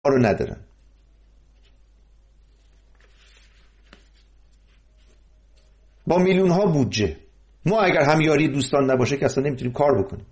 رو ندارن. با میلیون ها بودجه ما اگر همیاری دوستان نباشه که اصلا نمیتونیم کار بکنیم.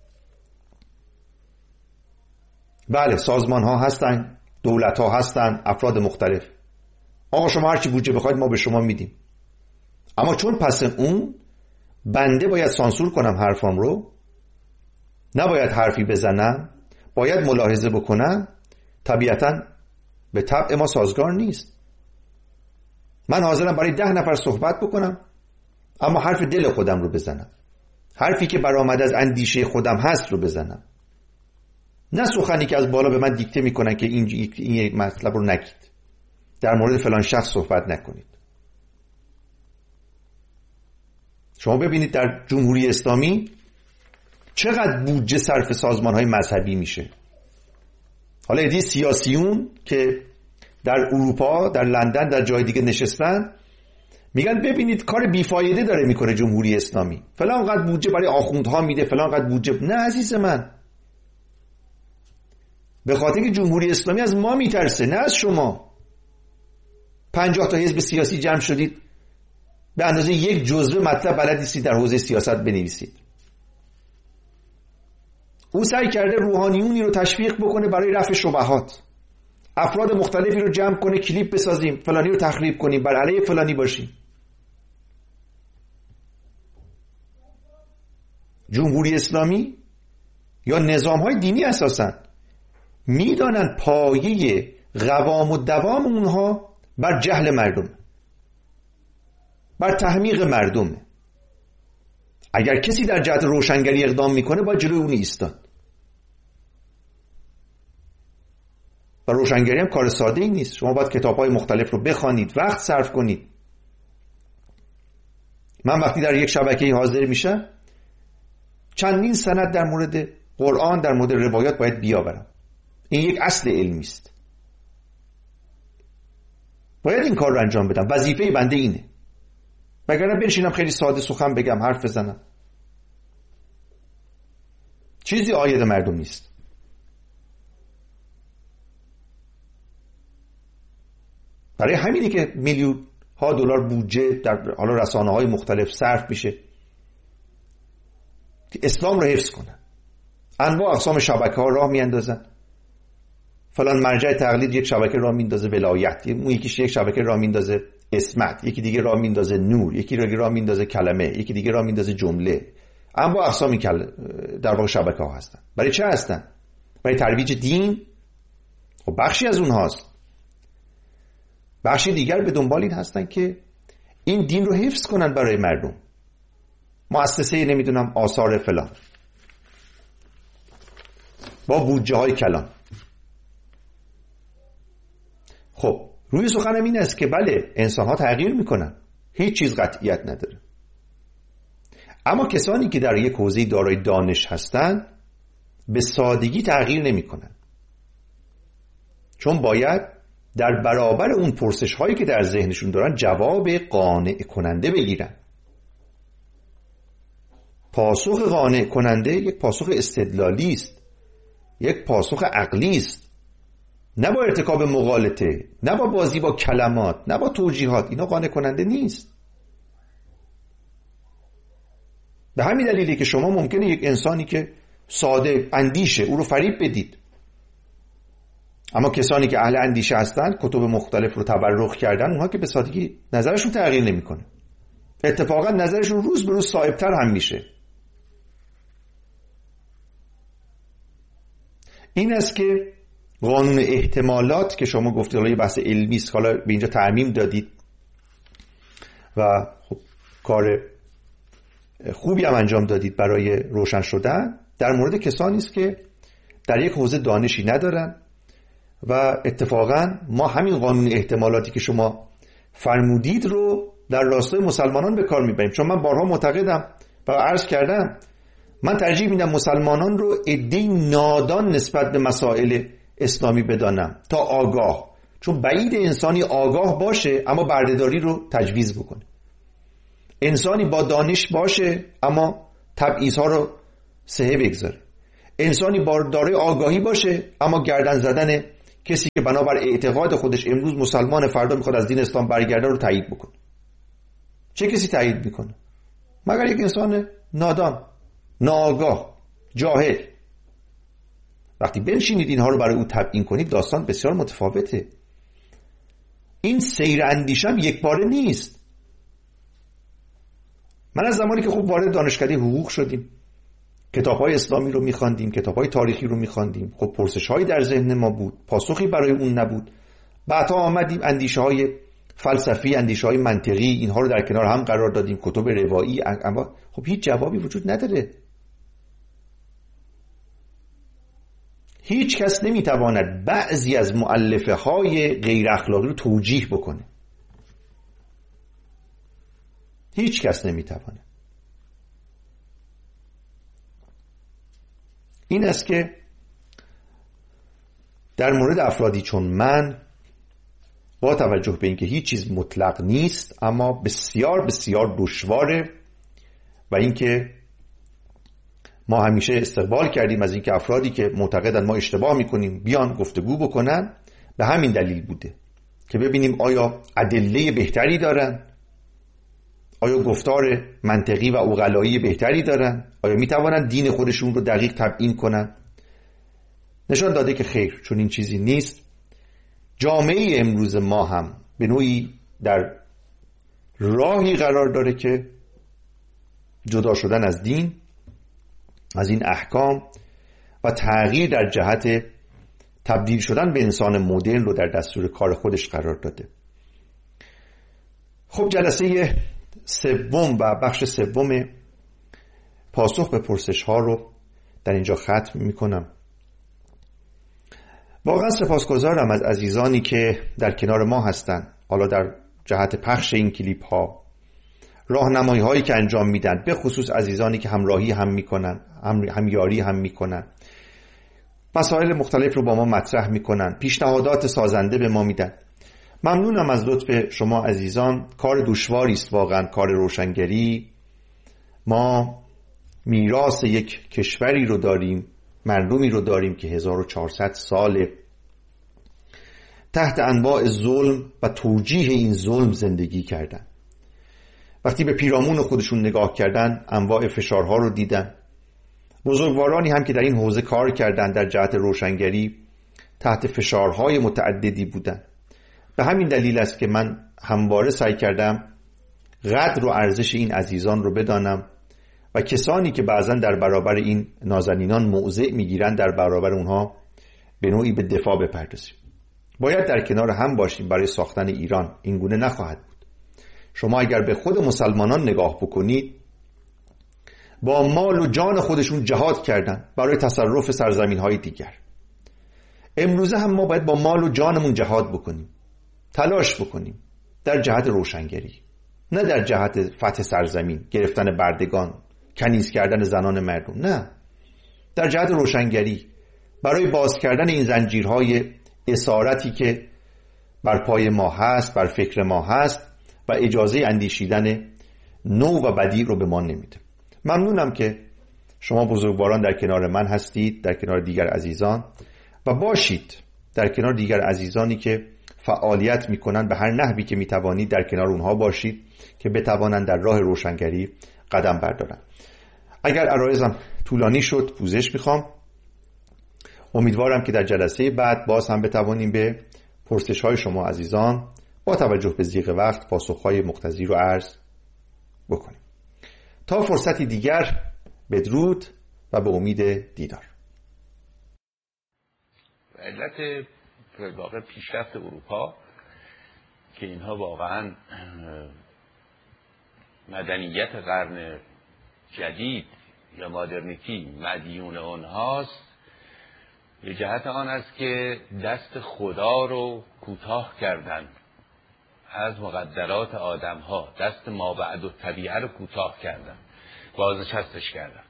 بله سازمان ها هستن، دولت ها هستن، افراد مختلف. آقا شما هرچی بودجه بخواید ما به شما میدیم. اما چون پس اون بنده باید سانسور کنم حرفام رو، نباید حرفی بزنم، باید ملاحظه بکنم، طبیعتاً به طبع ما سازگار نیست. من حاضرم برای 10 نفر صحبت بکنم اما حرف دل خودم رو بزنم، حرفی که برآمده از اندیشه خودم هست رو بزنم، نه سخنی که از بالا به من دیکته میکنن که این مطلب رو نگید، در مورد فلان شخص صحبت نکنید. شما ببینید در جمهوری اسلامی چقدر بودجه صرف سازمان‌های مذهبی میشه. حالا ایده سیاسیون که در اروپا، در لندن، در جای دیگه نشستن میگن ببینید کار بیفایده داره میکنه جمهوری اسلامی، فلان قدر بودجه برای آخوندها میده، فلان قدر بودجه. نه عزیز من، به خاطر که جمهوری اسلامی از ما میترسه، نه از شما. 50 تا حزب سیاسی جمع شدید، به اندازه یک جزوه مطلب بلد نیستید در حوزه سیاست بنویسید. او سعی کرده روحانیونی رو تشویق بکنه برای رفع شبهات، افراد مختلفی رو جمع کنه، کلیپ بسازیم، فلانی رو تخریب کنیم، بر علیه فلانی باشیم. جمهوری اسلامی یا نظام‌های دینی اساساً میدانن پایه قوام و دوام اونها بر جهل مردم، بر تحمیق مردم. اگر کسی در جهت روشنگری اقدام میکنه باید جلوی اون ایستاد. و روشنگری هم کار ساده ای نیست. شما باید کتاب‌های مختلف رو بخوانید، وقت صرف کنید. من وقتی در یک شبکه حاضر میشم چندین سند در مورد قرآن، در مورد روایات باید بیاورم. این یک اصل علمی است. باید این کار رو انجام بدم. وظیفه بنده اینه. وگرنه بنشینم خیلی ساده سخن بگم، حرف بزنم، چیزی عاید مردم نیست. برای همینه که میلیون ها دلار بودجه در حالا رسانه‌های مختلف صرف میشه که اسلام رو حفظ کنن. انواع اقسام شبکه‌ها راه میاندازن. فلان مرجع تقلید یک شبکه راه میندازه ولایت، اون یکیش یک شبکه راه میندازه اسمت، یکی دیگه راه میندازه نور، یکی راه میندازه کلمه، یکی دیگه راه میندازه جمله. انواع اقسام در واقع شبکه‌ها هستن. برای چه هستن؟ برای ترویج دین. خب بخشی از اونهاست. بخشی دیگر به دنبال این هستن که این دین رو حفظ کنن برای مردم. مؤسسه نمیدونم آثار فلان با بودجه های کلان. خب روی سخنم این است که بله انسان ها تغییر میکنن، هیچ چیز قطعیت نداره. اما کسانی که در یک حوزه دارای دانش هستن به سادگی تغییر نمیکنن، چون باید در برابر اون پرسش هایی که در ذهنشون دارن جواب قانع کننده بگیرن. پاسخ قانع کننده یک پاسخ استدلالی است، یک پاسخ عقلی است، نه با ارتکاب مغالطه، نه با بازی با کلمات، نه با توجیهات. اینا قانع کننده نیست. به همین دلیله که شما ممکنه یک انسانی که ساده اندیشه او رو فریب بدید، اما کسانی که اهل اندیشه هستن کتب مختلف رو تبرک کردن، اونها که به سادگی نظرشون تغییر نمیکنه، اتفاقا نظرشون روز به روز صائب‌تر هم میشه. این است که قانون احتمالات که شما گفتید حالا یه بحث علمی است، حالا به اینجا تعمیم دادید و خب کار خوبی هم انجام دادید برای روشن شدن در مورد کسانی است که در یک حوزه دانشی ندارن. و اتفاقا ما همین قانون احتمالاتی که شما فرمودید رو در راستای مسلمانان به کار میبریم. چون من بارها معتقدم و عرض کردم من ترجیح میدم مسلمانان رو عده‌ای نادان نسبت به مسائل اسلامی بدانم تا آگاه. چون بعید انسانی آگاه باشه اما بردهداری رو تجویز بکنه، انسانی با دانش باشه اما تبعیض‌ها رو صحه بگذاره، انسانی با دارای آگاهی باشه اما گردن زدن کسی که بنابر اعتقاد خودش امروز مسلمان فردا میخواد از دین اسلام برگرده رو تایید بکنه. چه کسی تایید میکنه؟ مگر یک انسان نادان، ناآگاه، جاهل. وقتی بنشینید اینها رو برای او تبیین کنید داستان بسیار متفاوته. این سیر اندیشم یک باره نیست. من از زمانی که خب وارد دانشکده حقوق شدیم، کتاب‌های اسلامی رو می‌خواندیم، کتاب‌های تاریخی رو می‌خواندیم، خب پرسش‌هایی در ذهن ما بود، پاسخی برای اون نبود. بعدها آمدیم اندیشه‌های فلسفی، اندیشه‌های منطقی، اینها رو در کنار هم قرار دادیم، کتب روایی، اما خب هیچ جوابی وجود نداره. هیچ کس نمی‌تواند بعضی از مؤلفه‌های غیر اخلاقی رو توجیه بکنه. هیچ کس نمی‌تواند. این است که در مورد افرادی چون من، با توجه به اینکه هیچ چیز مطلق نیست اما بسیار بسیار دشواره و اینکه ما همیشه استقبال کردیم از اینکه افرادی که معتقدن ما اشتباه میکنیم بیان گفتگو بکنن، به همین دلیل بوده که ببینیم آیا ادله بهتری دارن، آیا گفتار منطقی و عقلایی بهتری دارن، آیا میتوانن دین خودشون رو دقیق تبیین کنن. نشان داده که خیر، چون این چیزی نیست. جامعه امروز ما هم به نوعی در راهی قرار داره که جدا شدن از دین، از این احکام و تغییر در جهت تبدیل شدن به انسان مدرن رو در دستور کار خودش قرار داده. خب جلسه سوم و بخش سوم پاسخ به پرسش ها رو در اینجا ختم میکنم. واقعا سپاسگزارم از عزیزانی که در کنار ما هستند، حالا در جهت پخش این کلیپ ها، راهنمایی هایی که انجام میدن، به خصوص عزیزانی که همراهی هم میکنن، همیاری هم میکنن، مسائل مختلف رو با ما مطرح میکنن، پیشنهادات سازنده به ما میدن. ممنونم از لطف شما عزیزان. کار دشواری است واقعا کار روشنگری. ما میراث یک کشوری رو داریم، مردمی رو داریم که 1400 سال تحت انواع ظلم و توجیه این ظلم زندگی کردن. وقتی به پیرامون خودشون نگاه کردن انواع فشارها رو دیدن. بزرگوارانی هم که در این حوزه کار کردن در جهت روشنگری تحت فشارهای متعددی بودن. به همین دلیل است که من همواره سعی کردم قدر و ارزش این عزیزان رو بدانم و کسانی که بعضا در برابر این نازنینان موضع میگیرن در برابر اونها به نوعی به دفاع بپردازیم. باید در کنار هم باشیم برای ساختن ایران. این گونه نخواهد بود. شما اگر به خود مسلمانان نگاه بکنید، با مال و جان خودشون جهاد کردن برای تصرف سرزمین های دیگر. امروزه هم ما باید با مال و جانمون جهاد بکنیم، تلاش بکنیم در جهت روشنگری، نه در جهت فتح سرزمین، گرفتن بردگان، کنیز کردن زنان مردم، نه، در جهت روشنگری برای باز کردن این زنجیرهای اسارتی که بر پای ما هست، بر فکر ما هست و اجازه اندیشیدن نو و بدیع رو به ما نمیده. ممنونم که شما بزرگواران در کنار من هستید، در کنار دیگر عزیزان، و باشید در کنار دیگر عزیزانی که فعالیت میکنن. به هر نحوی که میتوانید در کنار اونها باشید که بتوانند در راه روشنگری قدم بردارن. اگر عرایزم طولانی شد پوزش میخوام. امیدوارم که در جلسه بعد باز هم بتوانیم به پرسش های شما عزیزان با توجه به ضیق وقت پاسخهای مقتضی رو عرض بکنیم. تا فرصتی دیگر، بدرود و به امید دیدار. علت واقع پیشرفت اروپا که اینها واقعا مدنیت قرن جدید یا مدرنیتی مدیون اونهاست، به جهت آن است که دست خدا رو کوتاه کردن از مقدرات آدم ها، دست مابعد الطبیعه رو کوتاه کردن، بازنشستش کردن.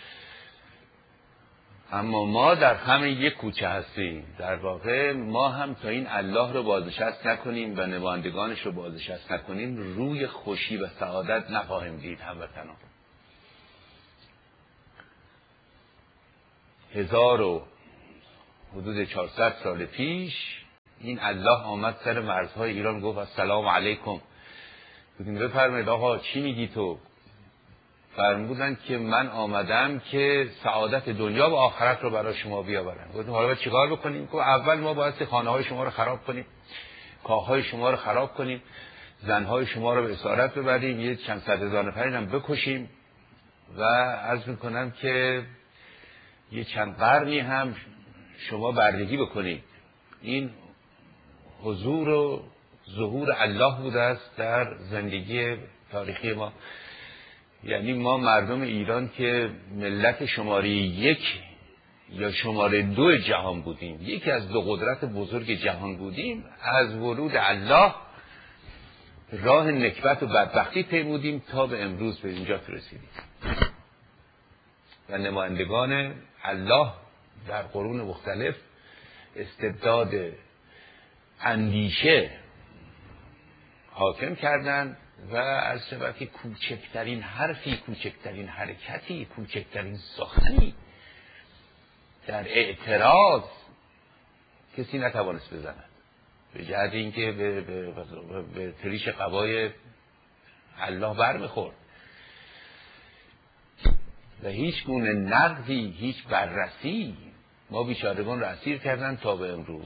اما ما در همین یک کوچه هستیم. در واقع ما هم تا این الله رو بازنشست نکنیم و نمایندگانش رو بازنشست نکنیم، روی خوشی و سعادت نخواهیم دید هموطنان. 1400 حدود 400 سال پیش این الله آمد سر مرزهای ایران گفت السلام علیکم. بودیم بفرمایید آقا چی میگی تو؟ فرمودن که من آمدم که سعادت دنیا و آخرت رو برای شما بیاورم. گفتم حالا چیکار بکنیم؟ گفت اول ما باید خانه های شما رو خراب کنیم، کاخ های شما رو خراب کنیم، زنهای شما رو به اسارت ببریم، یه چند صد هزار نفری هم بکشیم و عرض میکنم که یه چند قرنی هم شما بردگی بکنید. این حضور و ظهور الله بوده است در زندگی تاریخی ما. یعنی ما مردم ایران که ملت شماره 1 یا شماره 2 جهان بودیم، یکی از دو قدرت بزرگ جهان بودیم، از ورود الله راه نکبت و بدبختی پیمودیم تا به امروز به اینجا رسیدیم. و نمایندگان الله در قرون مختلف استبداد اندیشه حاکم کردند و از شبکه کوچکترین حرفی، کوچکترین حرکتی، کوچکترین سخنی در اعتراض کسی نتوانست بزند، به جهت اینکه به تریش قبای الله برمیخورد و هیچ گونه نقدی، هیچ بررسی ما بیچارگان را اسیر کردن تا به امروز.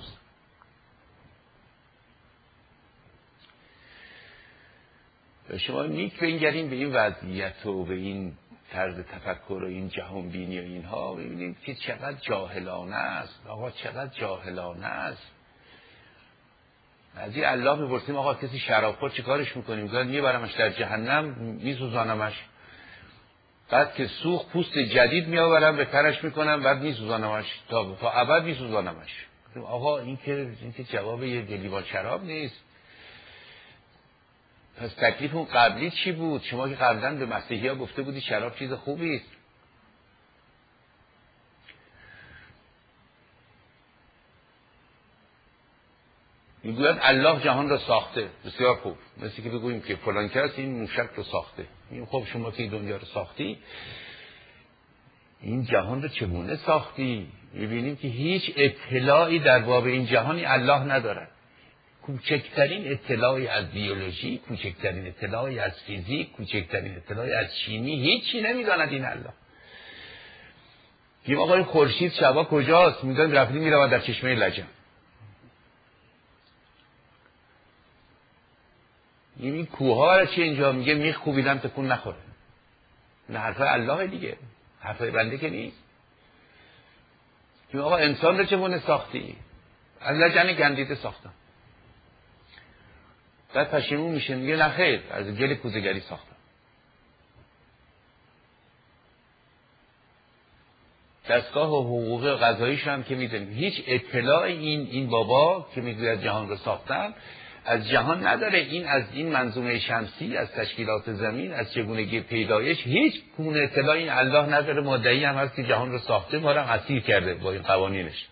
و شما نیک بنگرین به این وضعیت و به این طرز تفکر و این جهان بینی و اینها، ببینید که چقدر جاهلانه است. آقا چقدر جاهلانه است. از این الله میپرسیم آقا کسی شرابخور چه کارش میکنیم؟ میگن میبرمش در جهنم میسوزانمش. بعد که سوخت پوست جدید میآورم به تنش میکنم، بعد میسوزانمش تا ابد میسوزانمش. آقا این که جواب یه لیوان شراب نیست. پس تکلیف اون قبلی چی بود؟ شما که قبلا به مسیحی ها گفته بودی شراب چیز خوبی است. میگوید الله جهان را ساخته. بسیار خوب. مثل که بگوییم که فلان کس این موشک رو ساخته. خب شما که این دنیا رو ساختی، این جهان رو چگونه ساختی؟ میبینیم که هیچ اطلاعی در باب این جهانی الله ندارد. کوچکترین اطلاعی از بیولوژی، کوچکترین اطلاعی از فیزیک، کوچکترین اطلاعی از شیمی، هیچی نمیداند این الله. میگیم آقا این خورشید شبا کجاست؟ میگن رفتیم میرود در چشمه لجن. این کوها را چی اینجا میگه میخ کوبیدم تکون نخوره. نه حرف الله دیگه، حرف بنده که نیست. میگیم آقا انسان رو چگونه ساختی؟ از لجن گندیده ساختم. بعد پشیمون میشه میگه نه خیر، از گل کوزه‌گری ساختم. دستگاه و حقوق قضاییش هم که میدونیم هیچ اطلاع این بابا که میگوید جهان رو ساختن از جهان نداره. این از این منظومه شمسی، از تشکیلات زمین، از چگونگی پیدایش هیچ گونه اطلاع این الله نداره. مدعی هم هست که جهان رو ساخته، ما رو اسیر کرده با این قوانینش.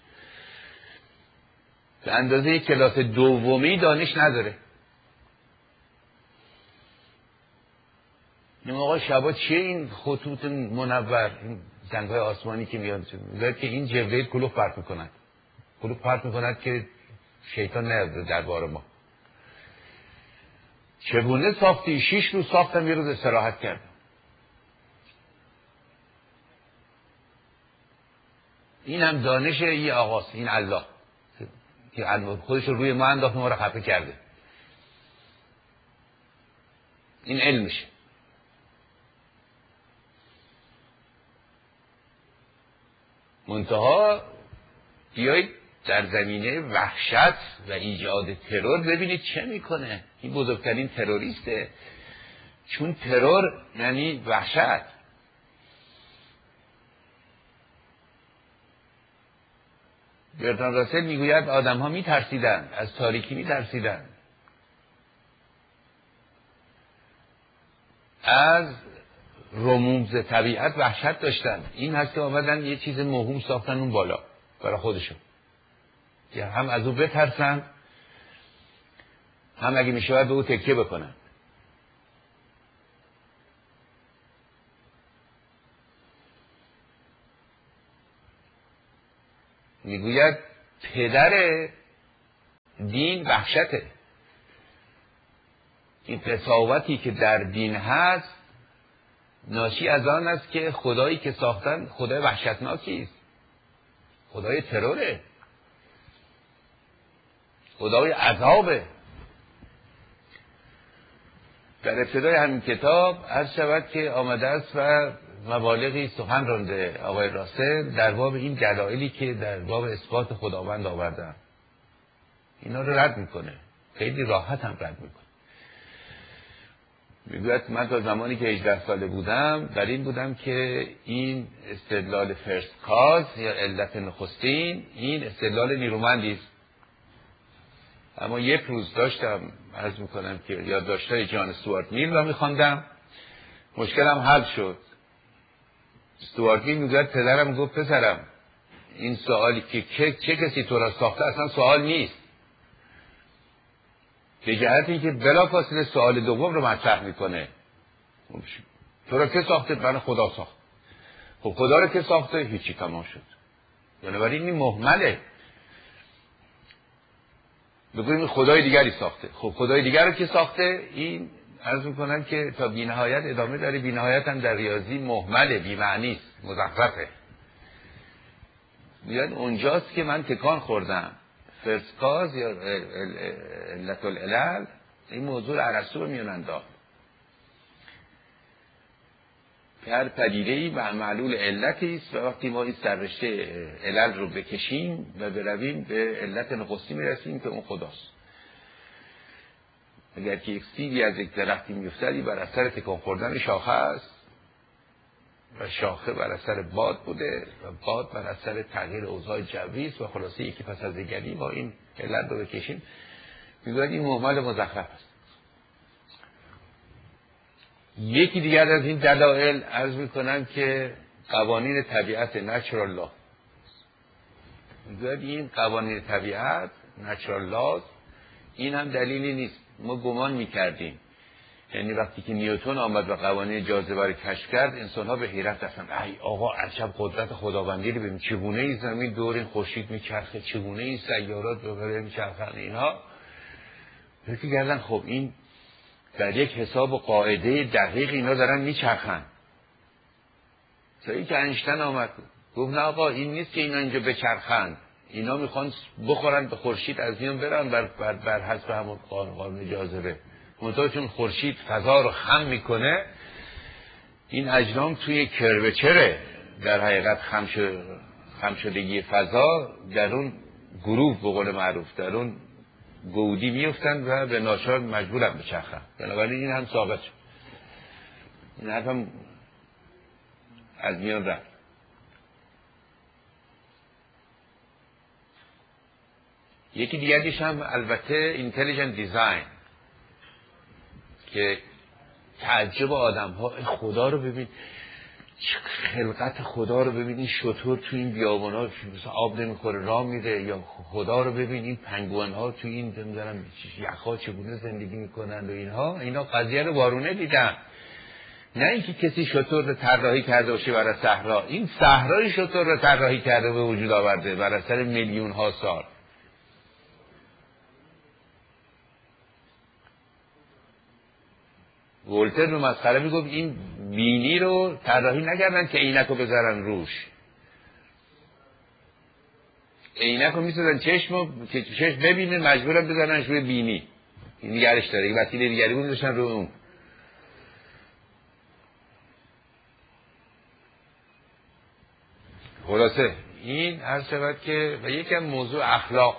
به اندازه کلاس دومی دانش نداره. این آقا شبا چیه این خطوط منور، این زنگ‌های آسمانی که میاد؟ میگه که این جبرئیل کلوف پرت میکند. کلوف پرت میکند که شیطان نیاد دربار ما. چگونه ساختی؟ 6 روز ساختم، یه روز استراحت کردم. این هم دانش یه آقاست، این الله که خودش رو روی ما انداخت، ما رو خفه کرده. این علمشه. منتها بیایید در زمینه وحشت و ایجاد ترور ببینید چه میکنه. این بزرگترین تروریسته، چون ترور یعنی وحشت. برتراند راسل میگوید آدم ها میترسیدن، از تاریکی میترسیدن، از رموز طبیعت وحشت داشتن. این هست که آمدن یه چیز موهوم ساختن اون بالا برای خودشون، که هم از او بترسن، هم اگه میشود به او تکیه بکنن. میگوید پدر دین وحشته. این قساوتی که در دین هست ناشی از آن است که خدایی که ساختن خدای وحشتناکی است، خدای تروره، خدای عذابه. در ابتدای همین کتاب عرض شود که آمده است و مبالغی سخن رانده آقای راسل در باب این دلایلی که در باب اثبات خداوند آوردن. اینا رو رد میکنه، خیلی راحت هم رد میکنه. میگوید من تا زمانی که 18 ساله بودم در این بودم که این استدلال فرست کاز یا علت نخستین این استدلال نیرومندی است. اما یک روز داشتم عرض میکنم که یادداشت‌های جان استوارت میل را میخواندم، مشکلم حل شد. استوارت میل میگوید پدرم گفت پسرم این سوالی که چه کسی تو را ساخته اصلا سوال نیست، به جهتی که بلافاصله سوال دوم رو مطرح میکنه. تو را که ساخته؟ من خدا ساخت. خب خدا رو که ساخته؟ هیچی، تمام شد. بنابراین این مهمله. بگوییم خدای دیگری ساخته. خب خدای دیگر رو که ساخته؟ این عرض میکنم که تا بی‌نهایت ادامه داره. بی‌نهایت هم در ریاضی مهمله، بی‌معنی است، مزخرفه. میاد اونجاست که من تکان خوردم. فرست کاز یا علت العلل این موضوع ارسطو رو میون انداخت. هر پدیده‌ای معلول علتی است و وقتی ما این سررشته علل رو بکشیم و برویم به علت نخستی میرسیم که اون خداست. اگر که یک سیبی از یک درختی میفتدی بر اثر تکان خوردن شاخه است و شاخه بر اثر باد بوده و باد بر اثر تغییر اوضاع جوی است و خلاصه یکی پس از دیگری ما این علت رو بکشیم. میگوید این مهمل مزخرف است. یکی دیگر از این دلایل عرض میکنم که قوانین طبیعت نچرال لا. میگوید این قوانین طبیعت نچرال لاز این هم دلیلی نیست. ما گمان میکردیم، یعنی وقتی که نیوتن آمد و قوانین جاذبه رو کشف کرد انسان ها به حیرت رفتن. ای آقا عجب قدرت خداوندی رو ببین، چگونه این زمین دور این خورشید میچرخه، چگونه این سیارات دور میچرخن. اینها فکر کردن خب این در یک حساب و قاعده دقیق اینا دارن میچرخن. تا اینکه انشتن آمد گفت نه آقا این نیست که اینا اینجا بچرخن، اینا میخوان بخورن به خورشید از میان برن بر حسب همون قانون جاذبه. منتها چون خورشید فضا رو خم میکنه این اجرام توی کروچره در حقیقت خم شدگی فضا در اون گروه به قول معروف در اون گودی میفتن و به ناچار مجبورن بچرخن. بنابراین این هم ثابت شد. این حرف هم از میان رفت. یکی دیگرش هم البته اینتلیجنت دیزاین که تعجب آدم ها خدا رو ببین، خلقت خدا رو ببین، این شتر تو این بیابان ها آب نمیخوره راه میره، یا خدا رو ببین این پنگوئن ها تو این نمیدونم یخها چگونه زندگی میکنند و اینا قضیه رو وارونه دیدن. نه اینکه کسی شتر رو طراحی کرده باشه برای صحرا، این صحرای شتر رو طراحی کرده به وجود آورده بر اثر میلیون ها سال. ولتر به مسخره میگفت این بینی رو طراحی نکردن که عینک رو بذارن روش، عینک رو میسازن چشم که چشم ببینه مجبورن بذارنش روی بینی. این نگرش داره، این وسیله دیگری بود داشتن روی اون. خلاصه این عرض شود که و یکم موضوع اخلاق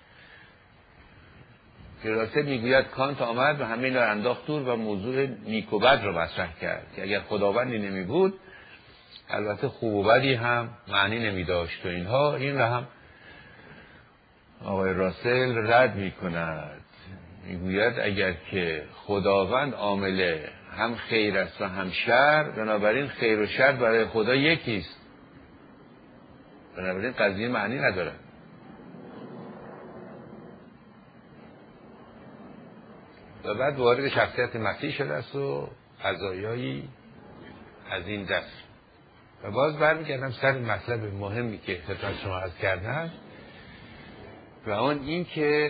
که راسته میگوید کانت آمد و همه اینا رو انداخت دور و موضوع نیک و بد رو مطرح کرد که اگر خداوندی نمی بود البته خوب و بدی هم معنی نمی داشت و اینها. این رو هم آقای راسل رد می کند. میگوید اگر که خداوند عامل هم خیر است و هم شر، بنابراین خیر و شر برای خدا یکیست، بنابراین قضیه معنی نداره. و بعد وارد شخصیت مسیح شده است و قضایایی از این دست. و باز برمیگردم سر مطلب مهمی که خدمت شما عرض کردم و اون این که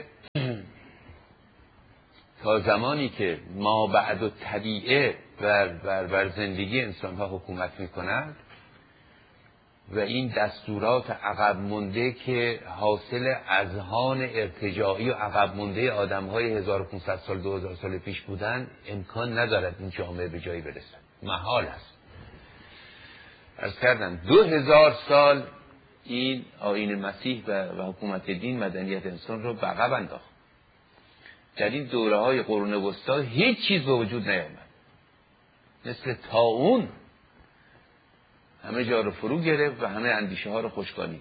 تا زمانی که ما بعد و طبیعه بر زندگی انسان ها حکومت میکنند و این دستورات عقب مونده که حاصل اذهان ارتجاعی و عقب مونده آدم های 1500 سال 2000 سال پیش بودن، امکان ندارد این جامعه به جایی برسد، محال است. عرض کردم 2000 سال این آیین مسیح و حکومت دین مدنیت انسان رو به عقب انداخت. در این دوره های قرون وسطا هیچ چیز به وجود نیامد، مثل طاعون همه جا رو فرو گرفت و همه اندیشه ها رو خشکانید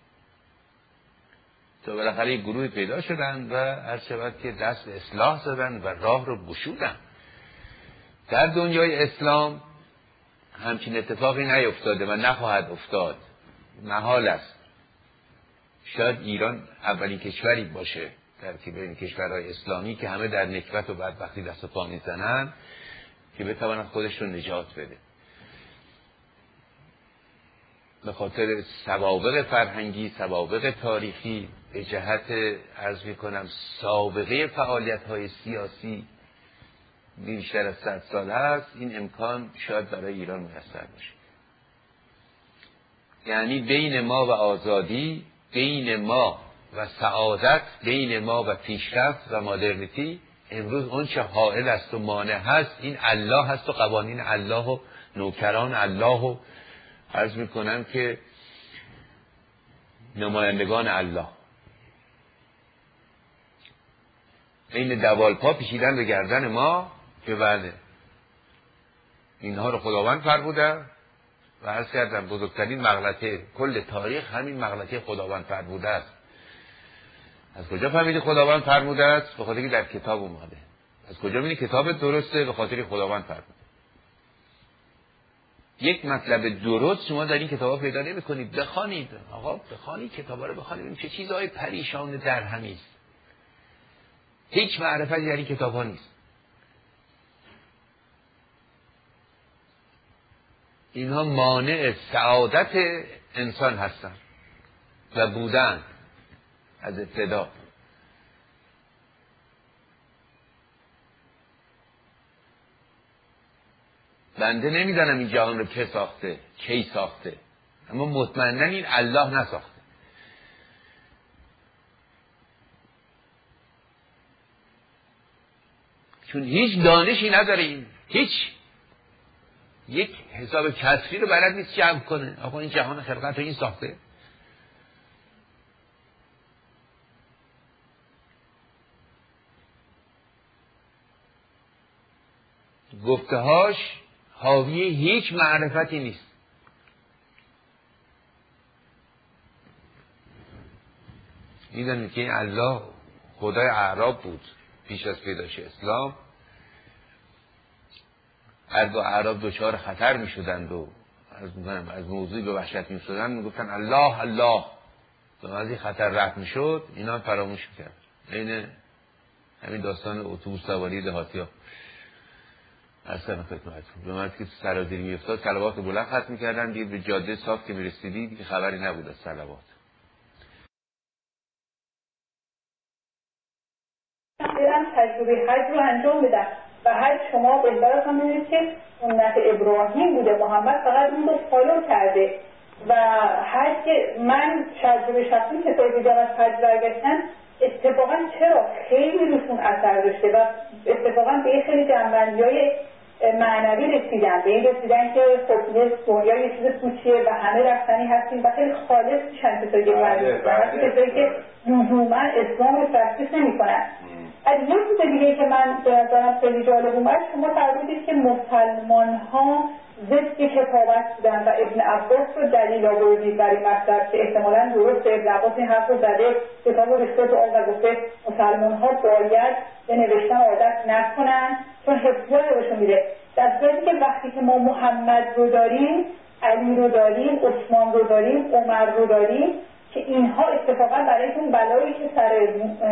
تا بالاخره یک گروه پیدا شدن و هر شود که دست به اصلاح زدن و راه رو گشودن. در دنیای اسلام همچین اتفاقی نیفتاده و نخواهد افتاد، محال است. شاید ایران اولین کشوری باشه ترکیب این کشورهای اسلامی که همه در نکبت و بدبختی دست و پا میزنن که بتواند خودش رو نجات بده. به خاطر سوابق فرهنگی، سوابق تاریخی، به جهت عرض میکنم سابقه فعالیت‌های سیاسی بیشتر از 100 سال هست، این امکان شاید برای ایران میسر باشه. یعنی بین ما و آزادی، بین ما و سعادت، بین ما و پیشرفت و مدرنیتی، امروز اون چه حائل است و مانع هست این الله هست و قوانین الله و نوکران الله و عرض میکنم که نمایندگان الله. این دوالپا پیچیدن به گردن ما که بله اینها رو خداوند فرموده و عرض کردم بزرگترین مغلطه کل تاریخ همین مغلطه خداوند فرموده است. از کجا فهمیدی خداوند فرموده است؟ به خاطر که در کتاب اومده. از کجا می‌بینی کتاب درسته؟ به خاطر خداوند فرموده. یک مطلب درست شما در این کتابا پیدا نمی‌کنید. بخوانید آقا، بخوانید کتابا رو، بخوانید چه چیزهای پریشان در همی است. هیچ معرفتی در این کتابا نیست. اینها مانع سعادت انسان هستند و بودن از ابتدا. بنده نمیدانم این جهان رو که ساخته، کی ساخته، اما مطمئناً این الله نساخته. چون هیچ دانشی نداریم، هیچ یک حساب کسری رو بلد نیست جمع کنه. آقا این جهان خلقت رو این ساخته. گفتهاش حاوی هیچ معرفتی نیست. میدونید که این الله خدای اعراب بود پیش از پیدایش اسلام. هر دو اعراب دوچار خطر می شدند و از موضوعی به وحشت می شدند می گفتن الله الله. و از این خطر رفت می شد اینا فراموش می کرد. این همین داستان اتوبوس سواری دهاتی ها اصلا خدمتتون به مرد که سرازیری می افتاد صلوات بلند ختم می کردن، دید به جاده صاف که می رسیدی دیگه خبری نبود از صلوات. تجربه حج رو انجام بدن و حج شما بهتر از هم میدونید که سنت ابراهیم بوده، محمد فقط اون رو فالو کرده و حج که من تجربه شخصی که سایی دیدم از حج برگشتن اتفاقا چرا خیلی روشون اثر داشته و اتفاقا به خیلی جنبندی‌های معنوی رسیدن، به این رسیدن که خب یه دنیا یه چیز پوچیه و همه رفتنی هستیم و خیلی خالص میشن کسایی که کسایی که لزوما اسلام رو تفسیر نمی‌کنن. از یه چیز دیگه که من به نظرم خیلی جالب اومد، شما فرمودید که مسلمان‌ها ضد کتابت بودن و ابن عباس رو دلیل آوردید برای مطلب که احتمالاً درست ابن عباس این حرف رو زده، کتاب رو ریخته تو آن و گفته مسلمان‌ها باید به نوشتن عادت نکنن چون حفظیات بهشون میده. در صورتی که وقتی که ما محمد رو داریم، علی رو داریم، عثمان رو داریم، عمر رو داریم که اینها اتفاقا برای اون بلایی که سر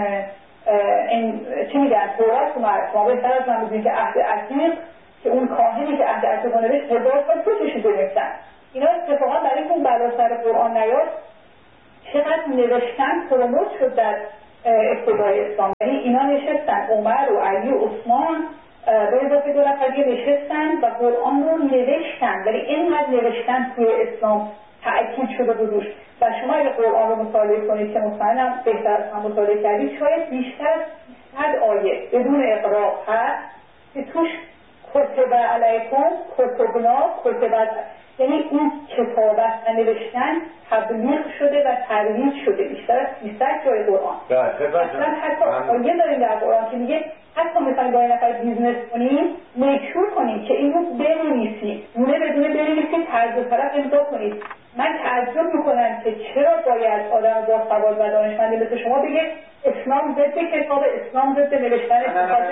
چی میگن تورات اومد، ما بهتر از من میدونیم که عهد عتیق که اون کاهنی که عهد عتیق رو نوشت 1000 سال طول کشیده نوشتن اینا اتفاقا برای که اون بلا سر قرآن نیاد چقدر نوشتن پروموت شد در ابتدای اسلام. یعنی اینا نشستن، عمر و علی و عثمان به اضافه 2 نفر دیگه نشستن و قرآن رو نوشتن، ولی اینقدر نوشتن توی اسلام تأکید شده بودوش. و شما اگه قرآن رو مطالعه کنید که مطمئنم بهتر از من مطالعه کردید، شاید بیشتر از 100 آیه بدون اقراء هست که توش کتب علیکم، کتبنا، کتبت، یعنی این کتابت و نوشتن تبلیغ شده و ترویج شده بیشتر از 300 جای قرآن. اصلا حتی آیه داریم در قرآن که میگه حتی مثلا با این نفر بیزنس کنیم میکشور کنیم که این رو بنویسید، دونه بدونه بنویسید، طرز و طرف امضا کنید. من تعجب میکنم که چرا باید آدم با سواد و دانشمندی مثل شما بگه اسلام ضد کتاب، اسلام ضد نوشتن.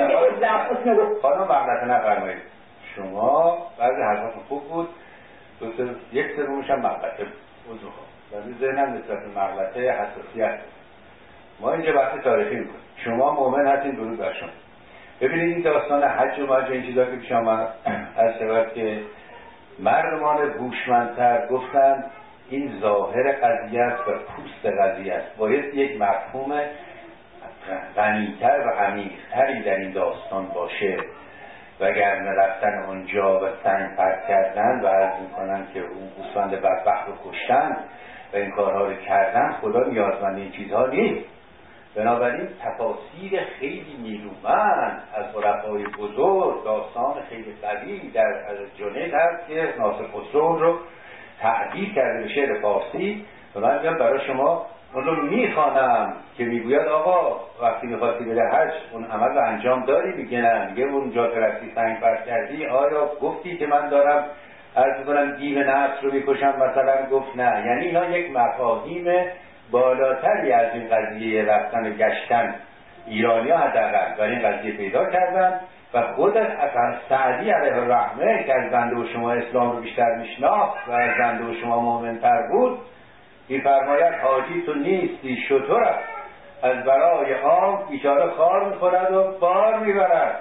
خانم مغلطه نفرمایید، شما بعضی حرفاتون خوب بود، یک سومش هم مغلطه بود، ولی ذهنم نسبت به مغلطه حساسیت. ما اینجا بحث تاریخی میکنیم، شما مؤمن هستین، درود بر شما. ببینید این داستان حج و ماج این چیزا که پیش آمد از سبب که مردمان هوشمندتر گفتن این ظاهر قضیه است و پوست قضیه است، باید یک مفهوم غنی‌تر و عمیق‌تری در این داستان باشه، وگرنه رفتن اونجا و سنگ پرت کردن و عرض میکنن که اون گوسفند بدبخت رو کشتن و این کارها رو کردن، خدا نیازمند این چیزها نیست. بنابراین تفاسیر خیلی نیرومند از عرفای بزرگ، داستان خیلی قوی در جنید هست که ناصر خسرو رو تعبیر کرده به شعر فارسی و من میگم برای شما اون رو میخوانم که میگوید آقا وقتی میخواستی بده حج اون عمل رو انجام داری؟ میگه نه. میگه اونجا که رفتی سنگ پرت کردی آیا گفتی که من دارم عرض کنم دیو نفس رو میکشم مثلا؟ گفت نه. یعنی اینا یک مفاهیم بالاتری از این قضیه رفتن و گشتن ایرانی ها حداقل برای این قضیه پیدا کردن و خود اصلا سعدی علیه الرحمه که از بنده و شما اسلام رو بیشتر میشناخت و از بنده و شما مؤمن‌تر بود می‌فرماید حاجی تو نیستی شتر است، از برای عام بیچاره خار می‌خورد و بار می‌برد.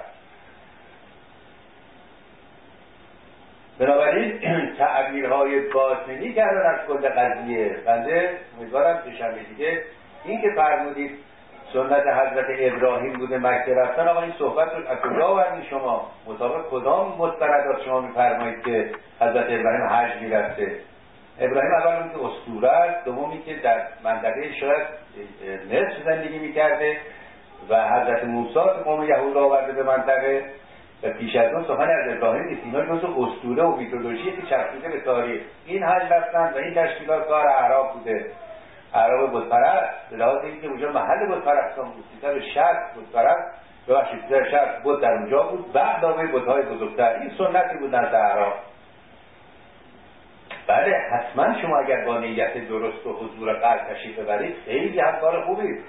بنابراین تعبیرهای باطنی کردن از کل قضیه. بنده امیدوارم که شب دیگه این که فرمودید سنت حضرت ابراهیم بوده مکه رفتن، آقا این صحبت رو از کجا آوردین شما؟ مطابق کدام مستندات شما می‌فرمایید که حضرت ابراهیم حج می‌رفته؟ ابراهیم اول اون که اسطوره است، دومی که در منطقه شاید مصر زندگی می‌کرده و حضرت موسی که قوم یهود را آورده به منطقه و پیش از اون سخن از ابراهیم نیست. اینا جزو اسطوره و میتولوژی که چسبیده به تاریخ. این حج رفتن و این تشکیلات کار اعراب بوده، اعراب بت‌پرست، به لحاظ اینکه اونجا محل بت‌پرستان بود. 360 بت‌پرست ببخشید 360 بت در اونجا بود، بعد علاوه بت‌های بزرگتر. این سنتی بود نزد اعراب. بله حتما شما اگر با نیت درست و حضور قلب تشریف ببرید خیلی هم کار خوبی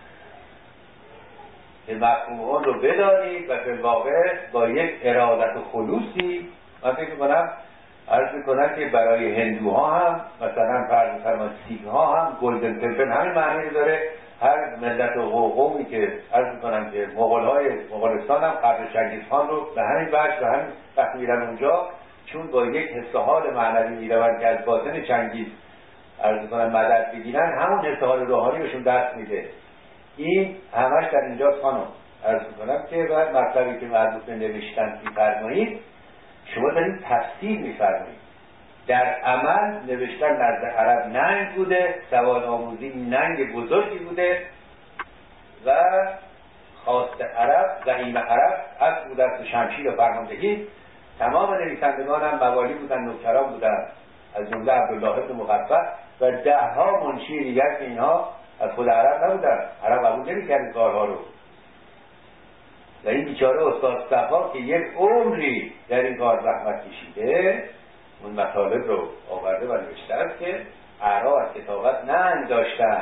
که مفهوم اون رو بدانید و به واقع با یک ارادت و خلوصی. من فکر می‌کنم عرض می‌کنم که برای هندوها هم مثلا فرض فرمان سیک‌ها هم گلدن تمپل همین معنی داره. هر ملت و قومی که عرض می‌کنم که مغولستان هم قبل چنگیزخان رو به همین وجه و همین وقت میرن اونجا، چون با یک حس و حال معنوی میروند که از باطن چنگیز عرض می‌کنم مدد بگیرن، همون حس و حال روحانی بهشون دست میده. این همش در اینجا خانم عرض می‌کنم که بعد مطلبی که مربوط به نوشتن می‌فرمایید شما دارید تفسیر می‌فرمایید. در عمل نوشتن نزد عرب ننگ بوده، سواد آموزی ننگ بزرگی بوده و خواست عرب، زعیم عرب از بود از شمشیر و فرماندهی. تمام نویسندگان هم موالی بودن، نوکران بودن، از جمله عبدالله بن مقفع و ده‌ها منشی دیگر که اینها از خود عرب نبودن. عرب قبول نمی‌کرد این کارها رو. و این بیچاره استاد صفا که یک عمری در این کار زحمت کشیده اون مطالب رو آورده و نوشته است که اعراب از کتابت ننگ داشتن.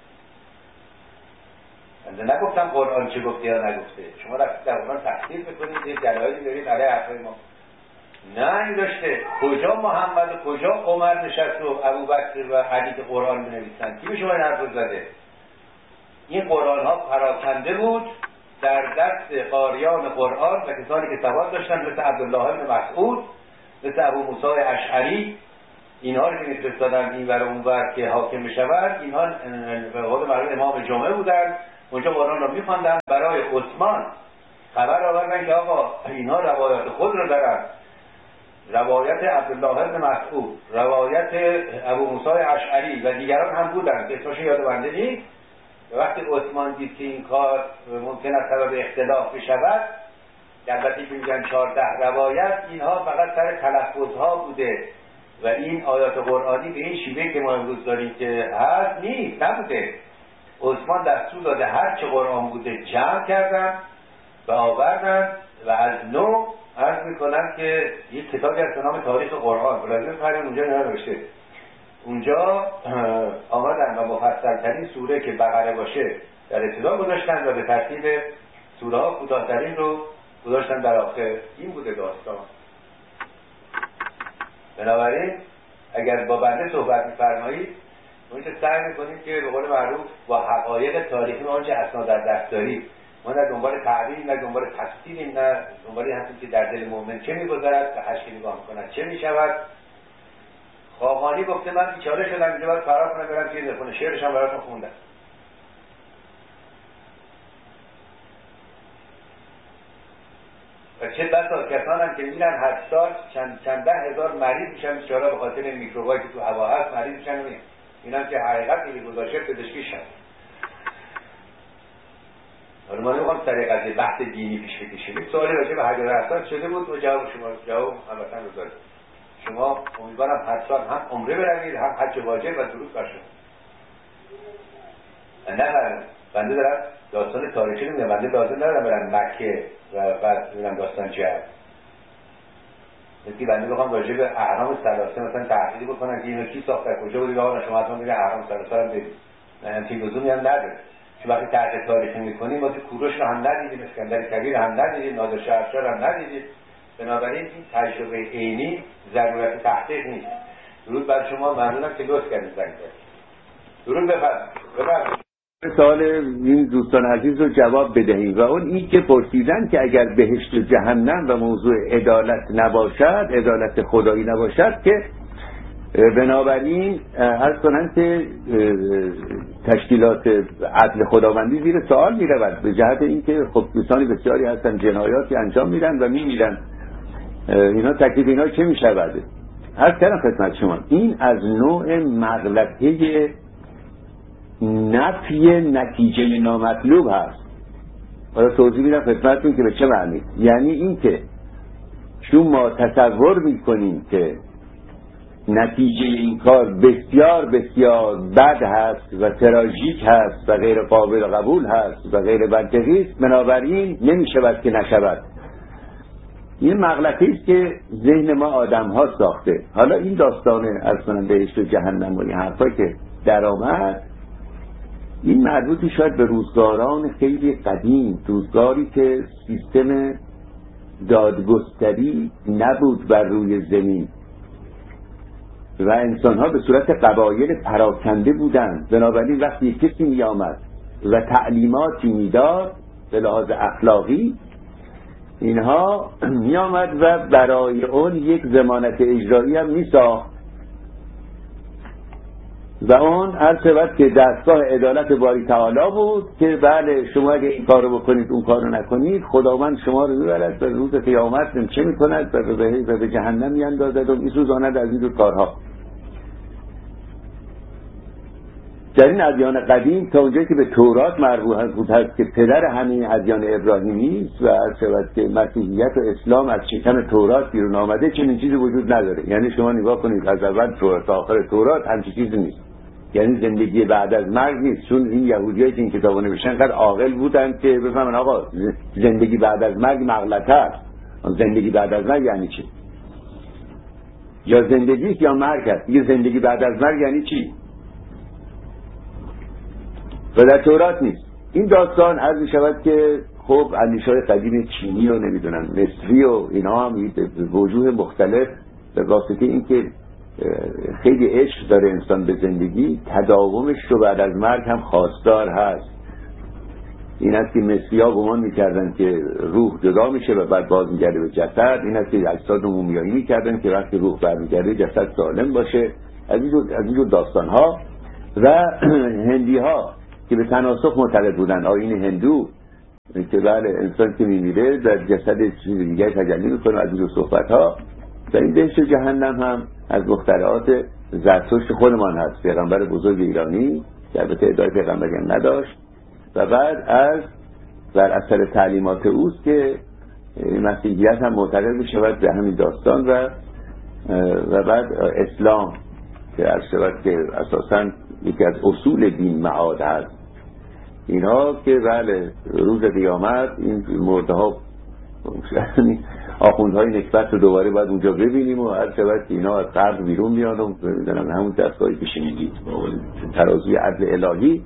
من نگفتم قرآن چه گفته یا نگفته، شما رفتید در قرآن تفسیر بکنید یه دلایلی دارید علیه حرفای ما. ننگ داشته. کجا محمد و کجا عمر نشست و ابوبکر و علی که قرآن بنویسن؟ کی به شما این حرف زده؟ این قرآن ها پراکنده بود در دست قاریان قرآن و کسانی که سواد داشتن، مثل عبدالله بن مسعود، مثل ابو موسی اشعری اینها رو که میفرستادن این ور اون ور که حاکم بشود، اینها به قول معروف امام جمعه بودن، اونجا قرآن رو میخواندن. برای عثمان خبر آوردن که آقا اینها روایات خود رو دارن، روایت عبدالله بن مسعود، روایت ابو موسی اشعری و دیگران هم بودن که اسمش یاد بنده نیست. وقتی عثمان دید که این کار ممکن است سبب اختلاف بشود، البته که میگن 14 روایت، اینها فقط سر تلفظها بوده و این آیات قرآنی به این شیوه که ما امروز داریم که هست نیست، نبوده. عثمان دستور داده هر چه قرآن بوده جمع کردن و آوردن و از نو عرض میکنن که یک کتابی از نام تاریخ قرآن بلازم فرین اونجا نوشته، اونجا آمدن و مفصل‌ترین سوره که بقره باشه در ابتدا گذاشتن و به ترتیب سوره ها کوتاه‌ترین رو گذاشتن در آخر. این بوده داستان. بنابراین اگر با بنده صحبت می‌فرمایید ما سعی می‌کنیم که به قول معروف با حقایق تاریخی آنچه اسناد در دست داریم، ما نه دنبال تعبیر نه دنبال تفسیر نه دنبالی هستیم که در دل مؤمن چه می‌گذرد و هشت نگاه می‌کند چه می‌شود. خواهانی گفته من بیچاره شدم اینجا باید فرار کنم برم چیز بخونم، شعرش هم براتون خوندم. و چه بسا کسان هم که میرن هر سال چند ده هزار مریض میشن بیچاره به خاطر این میکروبایی که تو هوا هست مریض میشن. این هم که حقیقت میگه گذاشته پزشکی شد. حالا ما نمیخوام طریقت بحث دینی پیش بکشیم. سوالی راجع به حجر اسود شده بود و جواب البته رو دارید. شما امیدوارم هر سال هم عمره بروید هم حج واجب و درود بر شما. نه بنده دارم داستان تاریخی رو میگم، بنده لازم ندارم برم مکه و بعد میرم داستان جهاد. یکی بنده بخوام راجع به اهرام ثلاثه مثلا تحقیق بکنم که اینو کی ساخته کجا بود، آقا شما حتما میگه اهرام ثلاثه رو ببینید. نه همین لزومی هم نداره. چون وقتی تحقیق تاریخی میکنیم ما تو کوروش رو هم ندیدیم، اسکندر کبیر هم ندیدیم، نادر شاه هم ندیدیم. بنابراین این تجربه عینی ضرورت تحقیق نیست. درود بر شما، ممنونم که لطف کردید زنگ زدید. درود بفرمایید. سوال این دوستان عزیز رو جواب بدهیم و اون این که پرسیدن که اگر بهشت و جهنم و موضوع عدالت نباشد، عدالت خدایی نباشد، که بنابراین عرض کنن که تشکیلات عدل خداوندی زیر سوال می رود، به جهت این که خب دوستانی بسیاری هستن جنایاتی انجام میدن و میمیرن، اینا تکلیف اینا چه می شود؟ عرض کردم خدمت شما این از نوع مغلطه نفی نتیجه نامطلوب هست. حالا توضیح میدم خدمتتون که به چه معنی. یعنی این که چون ما تصور میکنیم که نتیجه این کار بسیار بسیار بد هست و تراژیک هست و غیر قابل قبول هست و غیر منطقی است، بنابراین نمیشود که نشود. این مغلطه‌ای است که ذهن ما آدم ها ساخته. حالا این داستان از کنم بهشت و جهنم و این حرفا که در آمد، این مربوطی شاید به روزگاران خیلی قدیم، روزگاری که سیستم دادگستری نبود بر روی زمین و انسان‌ها به صورت قبایل پراکنده بودند. بنابراین وقتی کسی می آمد و تعلیماتی میداد به لحاظ اخلاقی، اینها می آمد و برای اون یک ضمانت اجرایی هم می ساخت و اون هر شود که دستگاه عدالت باری تعالی بود که بله شما اگه این کارو بکنید اون کارو نکنید خداوند شما رو میبرد به روز قیامت چه میکند و به جهنم میاندازد و میسوزاند از این کارها. در این ادیان قدیم تا اونجایی که به تورات مربوط هست که پدر همین ادیان ابراهیمی است و هر شود که مسیحیت و اسلام از شکم تورات بیرون آمده، چنین چیزی وجود نداره. یعنی شما نگاه کنید از اول تا آخر تورات همچین چیزی نیست. یعنی زندگی بعد از مرگ نیست. چون این یهودیایی که این کتابو نوشتن قد عاقل بودن که بفهمن آقا زندگی بعد از مرگ مغلطه است. زندگی بعد از مرگ یعنی چی؟ یا زندگی یا مرگ است. دیگه زندگی بعد از مرگ یعنی چی؟ و در تورات نیست. این داستان عرض شود که خب اندیشه‌های قدیم چینی رو نمیدونن مصری و اینا هم به وجوه مختلف به واسطه اینکه خیلی عشق داره انسان به زندگی، تداومش رو بعد از مرگ هم خواستار هست. این است که مصری‌ها گمان می‌کردن که روح جدا میشه و بعد باز میگرده به جسد. این است که اجساد رو مومیایی می‌کردن که وقتی روح برمیگرده جسد سالم باشه. از اینجور داستان‌ها. و هندی‌ها که به تناسخ معتقد بودن، آیین هندو که بله انسان که میمیره در جسد چیز دیگه تجلی میکنه، از اینجور صحبت‌ها. و این بهشت و جهنم هم از مخترعات زرتشت خودمان هست، پیغمبر بزرگ ایرانی که البته ادعای پیغمبری هم نداشت. و بعد از بر اثر تعلیمات اوست که مسیحیت هم معتقد میشود به همین داستان و بعد اسلام که عرض شود که اساساً یکی از اصول دین معاد هست. اینا که بله روز قیامت این مرده ها آخوندهای نکبت رو دوباره باید اونجا ببینیم و هر شود که اینا از قبر بیرون میان و همون دستگاهی که شنیدید ترازوی عدل الهی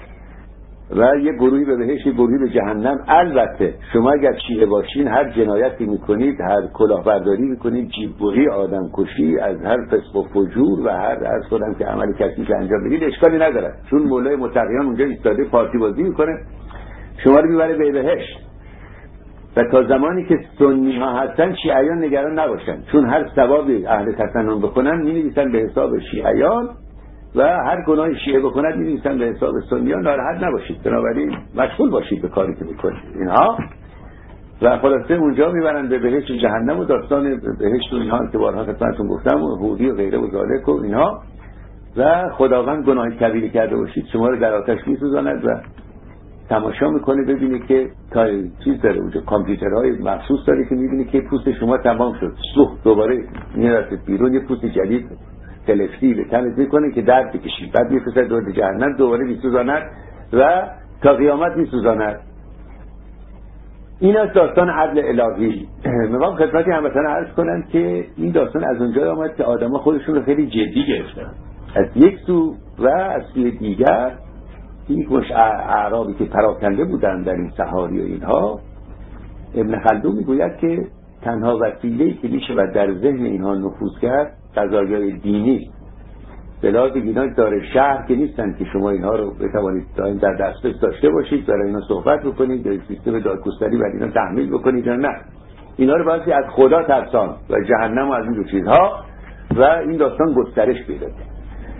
و یه گروهی به بهشت، یه گروهی به جهنم. البته شما اگر شیعه باشین هر جنایتی میکنید، هر کلاهبرداری میکنید، جیببری، آدم کشی، از هر فسق و فجور و هر از خودم که عمل کسی که انجام بدید اشکالی نداره، چون مولای متقیان اونجا ایستاده پارتی بازی میکنه، شما رو میبره به بهشت. و تا زمانی که سنی ها هستن شیعیان نگران نباشن، چون هر ثوابی اهل تسنن بکنن مینویسن به حساب شیعیان و هر گناه شیعه بکند می‌نویسن به حساب سنیان. ناراحت نباشید، بنابراین مشغول باشید به کاری که می‌کنید اینها. و خلاصه اونجا میبرن به بهشت و جهنم و داستان بهشت و اینها که بارها خدمتتون گفتم و حوری و غیره و ذالک و اینها. و خداوند گناه کبیره کرده باشید شما رو در آتش می‌سوزاند و تماشا میکنه ببینه که تا چیز داره اونجا، کامپیوترهای مخصوص داره که می‌بینه که پوست شما تمام شد، دوباره میاد بیرون یه پوست جدید تلفتی به تنت میکنه که درد بکشید، بعد میفرسته دور جهنم دوباره میسوزاند و تا قیامت میسوزاند. این از داستان عدل الهی. میخوام خدمتی هموطنان عرض کنم که این داستان از اونجا آمد که آدم‌ها خودشون رو خیلی جدی گرفتن از یک سو و از سوی دیگر. این مش اعرابی که پراکنده بودن در این صحاری و اینها، ابن خلدون میگوید که تنها وسیله‌ای که میشه و در ذهن اینها نفوذ کرد قضایای دینی. بلاد اینا داره شهر که نیستن که شما اینها رو بتوانید در دسترس داشته باشید، برای اینا صحبت بکنید، در سیستم دادگستری برای اینا تحمیل بکنید. نه، اینا رو باید از خدا ترسان و جهنم و از این دو چیزها و این داستان گسترش پیدا کرد.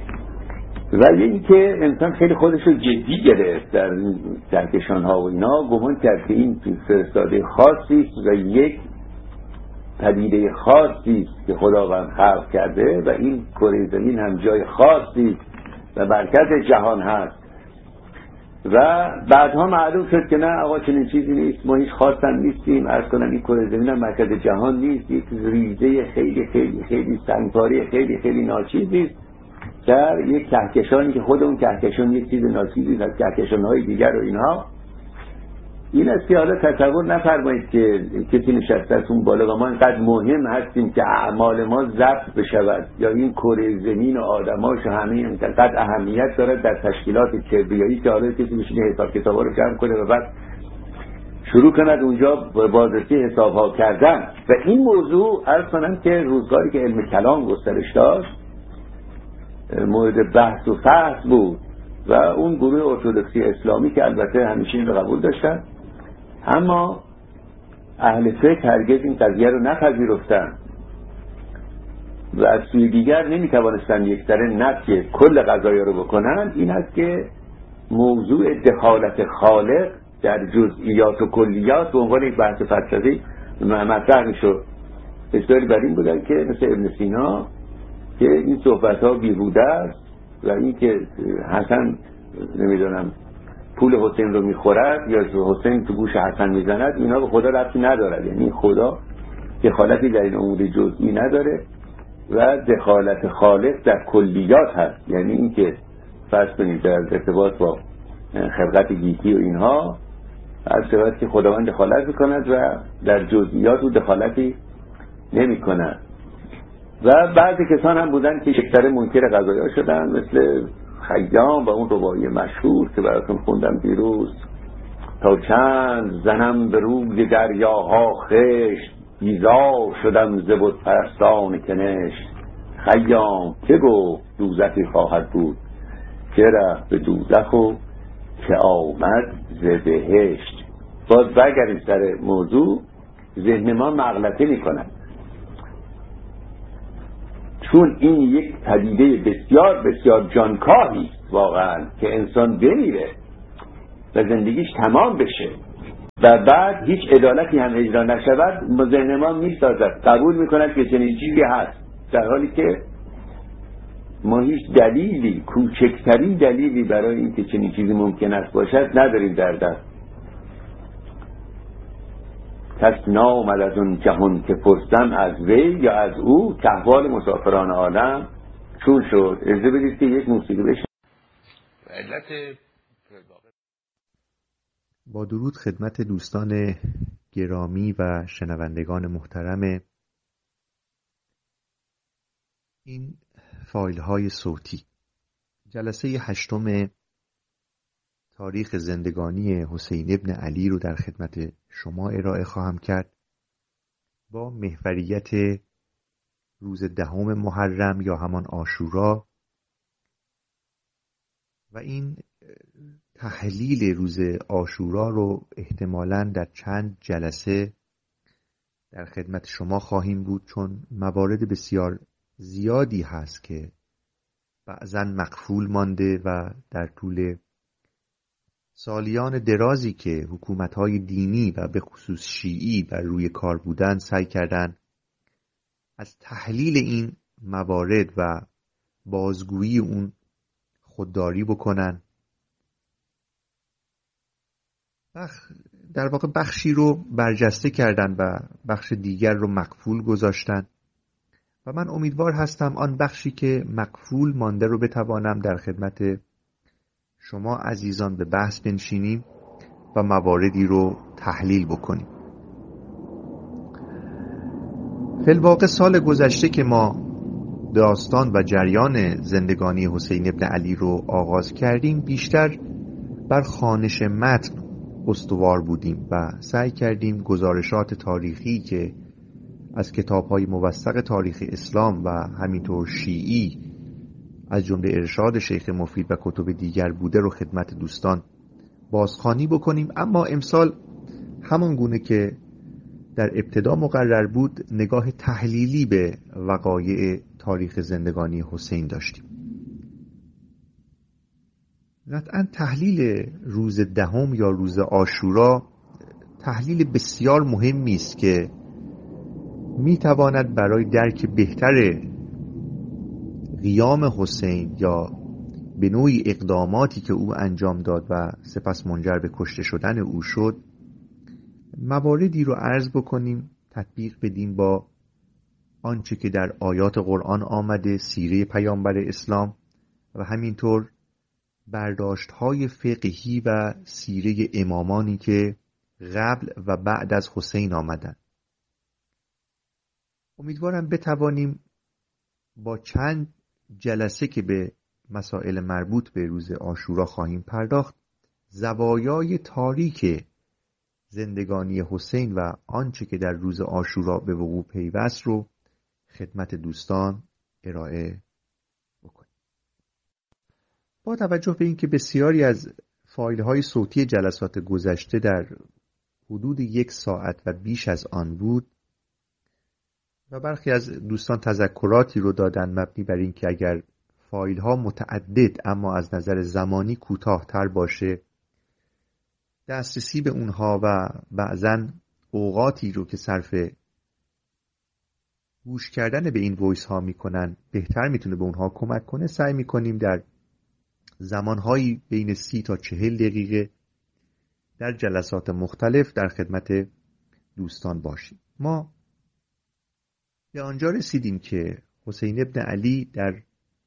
ولی اینکه انسان خیلی خودش رو جدی گرفت در کهکشان‌ها و اینا، گمان کرد که این فرستاده خاصی است و یک پدیده خاصی است که خداوند خلق کرده و این کره زمین هم جای خاصی و مرکز جهان هست. و بعدها معلوم شد که نه آقا چنین چیزی نیست، ما هیچ خاص هم نیستیم. عرض کنم این کره زمین هم مرکز جهان نیست، یک ریزه خیلی خیلی خیلی سنگکاری خیلی خیلی ناچیزی است در یک کهکشانی که خود اون کهکشان یک چیز ناچیزی از کهکشان‌های دیگر و اینها. این است که حالا تصور نفرمایید که کسی نشسته از اون بالا و ما اینقدر مهم هستیم که اعمال ما ضبط بشود یا این کره زمین و آدماش و همه اینقدر اهمیت دارد در تشکیلات کبریایی که حالا کسی بشینه حساب کتابا رو جمع کنه و بعد شروع کند اونجا بازرسی حساب‌ها کردن. و این موضوع عرض کنم که روزگاری که علم کلام گسترش داشت مورد بحث و فحص بود و اون گروه ارتدوکسی اسلامی که البته همیشه این رو قبول داشتن، اما اهل فقه هرگز این قضیه رو نپذیرفتن و از سوی دیگر نمیتوانستن یک سره نفی کل قضایا رو بکنن. این است که موضوع دخالت خالق در جزئیات و کلیات به عنوان یک بحث فلسفی مطرح میشد. بسیاری بر این بودن که مثل ابن سینا که این صحبت ها بیهوده است و این که حسن نمیدونم پول حسین رو میخورد یا حسین تو گوش حسن میزند، اینا به خدا ربطی ندارد. یعنی خدا دخالتی در این امور جزئی نداره و دخالت خالق در کلیات هست. یعنی این که فرض کنید در ارتباط با خلقت گیتی و اینها از شباید که خداوند دخالت میکند و در جزئیات او دخالتی نمی کند. و بعضی کسان هم بودن که یکسره منکر قضایا شدن مثل خیام و اون رباعی مشهور که براتون خوندم دیروز: تا چند زنم به روی دریاها خشت، بیزار شدم ز بت پرستان کنشت. خیام که گفت دوزخی خواهد بود، که رفت به دوزخ و که آمد ز بهشت. باز برگردیم سر موضوع. ذهن ما مغلطه میکنن، چون این یک پدیده بسیار بسیار جانکاهی است واقعا که انسان بمیره و زندگیش تمام بشه و بعد هیچ عدالتی هم اجرا نشود. ذهن ما میسازد، قبول میکند که چنین چیزی هست، در حالی که ما هیچ دلیلی، کوچکترین دلیلی برای اینکه چنین چیزی ممکن است باشد نداریم در دست. کس نامد از اون جهان که پرسم از وی یا از او، که احوال مسافران عالم چون شد. اجازه بدید که یک موسیقی بشنویم. علت با درود خدمت دوستان گرامی و شنوندگان محترم این فایل های صوتی، جلسه 8 تاریخ زندگانی حسین ابن علی رو در خدمت شما ارائه خواهم کرد با محوریت روز 10 محرم یا همان عاشورا و این تحلیل روز عاشورا رو احتمالاً در چند جلسه در خدمت شما خواهیم بود، چون موارد بسیار زیادی هست که بعضاً مغفول مانده و در طول سالیان درازی که حکومت‌های دینی و به خصوص شیعی بر روی کار بودن سعی کردند از تحلیل این موارد و بازگویی اون خودداری بکنن. در واقع بخشی رو برجسته کردن و بخش دیگر رو مغفول گذاشتن و من امیدوار هستم آن بخشی که مغفول مانده رو بتوانم در خدمت شما عزیزان به بحث بنشینیم و مواردی رو تحلیل بکنیم. فی الواقع سال گذشته که ما داستان و جریان زندگانی حسین ابن علی رو آغاز کردیم بیشتر بر خوانش متن استوار بودیم و سعی کردیم گزارشات تاریخی که از کتاب‌های موثق تاریخ اسلام و همینطور شیعی از جمله ارشاد شیخ مفید و کتب دیگر بوده رو خدمت دوستان بازخوانی بکنیم. اما امسال همان گونه که در ابتدا مقرر بود نگاه تحلیلی به وقایع تاریخ زندگانی حسین داشتیم. قطعا تحلیل روز 10 یا روز عاشورا تحلیل بسیار مهمی است که میتواند برای درک بهتر قیام حسین یا به نوعی اقداماتی که او انجام داد و سپس منجر به کشته شدن او شد مواردی رو عرض بکنیم، تطبیق بدیم با آنچه که در آیات قرآن آمده، سیره پیامبر اسلام و همینطور برداشت‌های فقهی و سیره امامانی که قبل و بعد از حسین آمدن. امیدوارم بتوانیم با چند جلسه که به مسائل مربوط به روز عاشورا خواهیم پرداخت زوایای تاریک زندگانی حسین و آنچه که در روز عاشورا به وقوع پیوست رو خدمت دوستان ارائه بکنیم. با توجه به اینکه بسیاری از فایل‌های صوتی جلسات گذشته در حدود 1 ساعت و بیش از آن بود و برخی از دوستان تذکراتی رو دادن مبنی بر اینکه اگر فایل‌ها متعدد اما از نظر زمانی کوتاه‌تر باشه دسترسی به اونها و بعضاً اوقاتی رو که صرف گوش کردن به این وایس ها میکنن بهتر میتونه به اونها کمک کنه، سعی میکنیم در زمانهایی بین 30 تا 40 دقیقه در جلسات مختلف در خدمت دوستان باشیم. ما به آنجا رسیدیم که حسین ابن علی در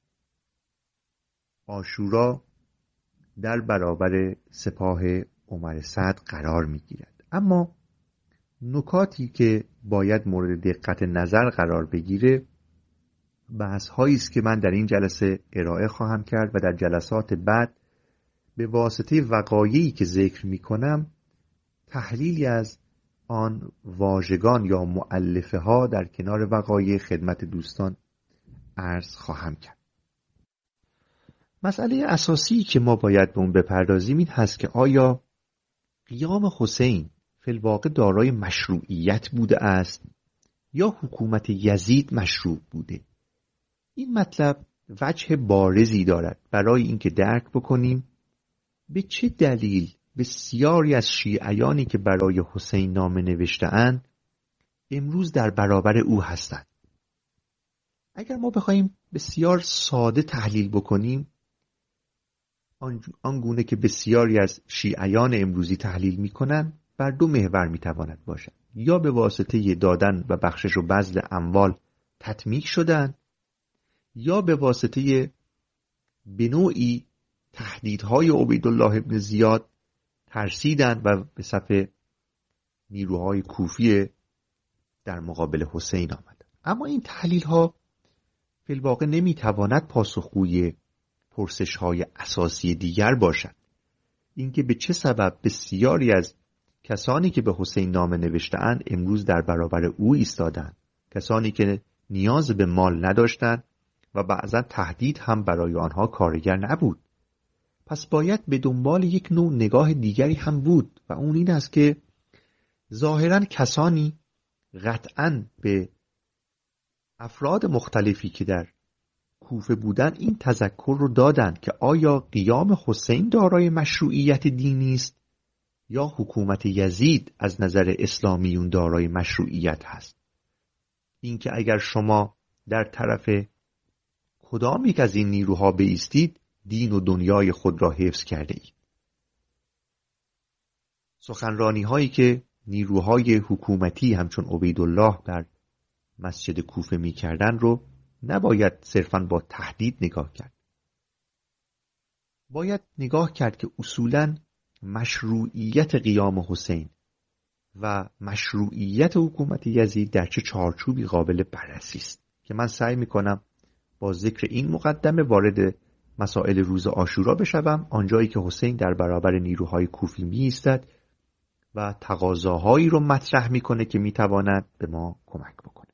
عاشورا در برابر سپاه عمر سعد قرار میگیرد، اما نکاتی که باید مورد دقت نظر قرار بگیره بحث هایی است که من در این جلسه ارائه خواهم کرد و در جلسات بعد به واسطه وقایعی که ذکر می کنم تحلیلی از آن واژگان یا مؤلفه ها در کنار وقایع خدمت دوستان عرض خواهم کرد. مسئله اساسی که ما باید به اون بپردازیم این هست که آیا قیام حسین فی الواقع دارای مشروعیت بوده است یا حکومت یزید مشروع بوده؟ این مطلب وجه بارزی دارد برای اینکه درک بکنیم به چه دلیل بسیاری از شیعیانی که برای حسین نامه نوشته‌اند امروز در برابر او هستند. اگر ما بخوایم بسیار ساده تحلیل بکنیم، آنگونه که بسیاری از شیعیان امروزی تحلیل می‌کنند، بر دو محور می‌تواند باشد: یا به واسطه دادن و بخشش و بذل اموال تطمیع شدند، یا به واسطه به نوعی تهدیدهای عبیدالله ابن زیاد ترسیدند و به صف نیروهای کوفی در مقابل حسین آمدند. اما این تحلیل ها فی الواقع نمیتواند پاسخگوی پرسش های اساسی دیگر باشد: اینکه به چه سبب بسیاری از کسانی که به حسین نامه نوشته‌اند امروز در برابر او ایستادند، کسانی که نیاز به مال نداشتند و بعضا تهدید هم برای آنها کارگر نبود. پس باید به دنبال یک نوع نگاه دیگری هم بود و اون این است که ظاهراً کسانی قطعاً به افراد مختلفی که در کوفه بودن این تذکر رو دادند که آیا قیام حسین دارای مشروعیت دینی است یا حکومت یزید از نظر اسلامیون دارای مشروعیت هست. اینکه اگر شما در طرف کدام یک از این نیروها بایستید دین و دنیای خود را حفظ کرده اید. سخنرانی هایی که نیروهای حکومتی همچون عبیدالله در مسجد کوفه می کردن رو نباید صرفاً با تهدید نگاه کرد. باید نگاه کرد که اصولاً مشروعیت قیام حسین و مشروعیت حکومت یزید در چه چارچوبی قابل بررسی است که من سعی می کنم با ذکر این مقدمه وارد مسائل روز عاشورا بشوم، آنجایی که حسین در برابر نیروهای کوفی می ایستد و تقاضاهایی رو مطرح میکنه که میتواند به ما کمک بکنه.